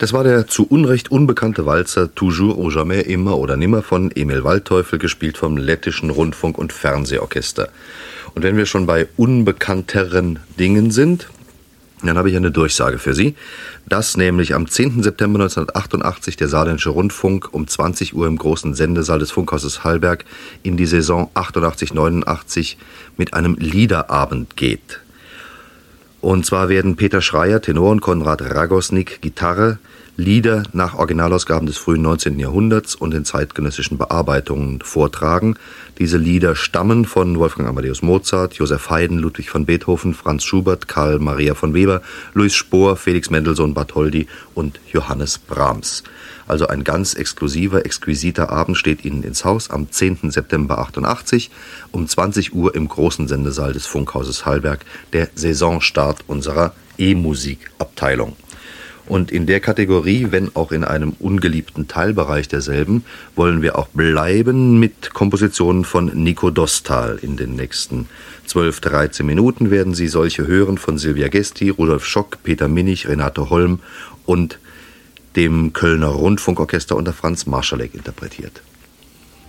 Das war der zu Unrecht unbekannte Walzer Toujours ou jamais, immer oder nimmer von Emil Waldteufel, gespielt vom Lettischen Rundfunk- und Fernsehorchester. Und wenn wir schon bei unbekannteren Dingen sind, dann habe ich eine Durchsage für Sie, dass nämlich am 10. September 1988 der Saarländische Rundfunk um 20 Uhr im großen Sendesaal des Funkhauses Hallberg in die Saison 88/89 mit einem Liederabend geht. Und zwar werden Peter Schreier, Tenor, und Konrad Ragosnik, Gitarre, Lieder nach Originalausgaben des frühen 19. Jahrhunderts und den zeitgenössischen Bearbeitungen vortragen. Diese Lieder stammen von Wolfgang Amadeus Mozart, Joseph Haydn, Ludwig van Beethoven, Franz Schubert, Karl Maria von Weber, Louis Spohr, Felix Mendelssohn Bartholdy und Johannes Brahms. Also ein ganz exklusiver, exquisiter Abend steht Ihnen ins Haus am 10. September 88 um 20 Uhr im großen Sendesaal des Funkhauses Hallberg, der Saisonstart unserer E-Musik-Abteilung. Und in der Kategorie, wenn auch in einem ungeliebten Teilbereich derselben, wollen wir auch bleiben mit Kompositionen von Nico Dostal. In den nächsten 12-13 Minuten werden Sie solche hören von Silvia Gesti, Rudolf Schock, Peter Minich, Renate Holm und dem Kölner Rundfunkorchester unter Franz Marschalek interpretiert.